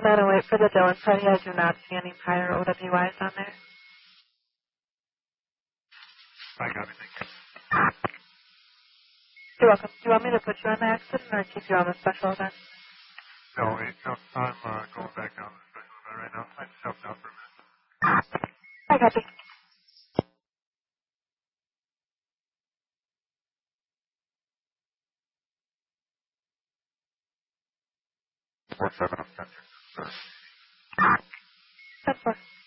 908 for the Dillon party. I do not see any prior OWIs on there. I got it. You're welcome. Do you want me to put you on the accident or keep you on the special event? No, I'm going back down to the special event right now. I just helped out for a minute. I copy. 47 of 10. That's fine.